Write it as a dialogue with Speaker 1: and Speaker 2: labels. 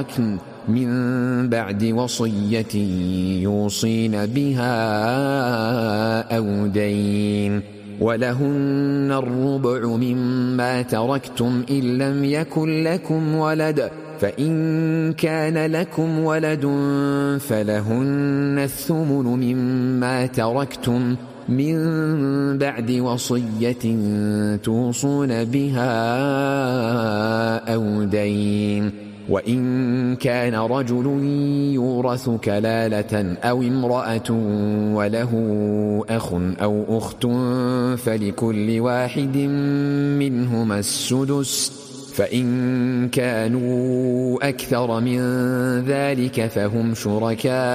Speaker 1: من بعد وصية يوصين بها أو دين، ولهن الربع مما تركتم إن لم يكن لكم ولد، فإن كان لكم ولد فلهن الثمن مما تركتم من بعد وصية توصون بها أو دين. وإن كان رجل يورث كلالة أو امرأة وله أخ أو أخت فلكل واحد منهما السدس، فإن كانوا أكثر من ذلك فهم شركاء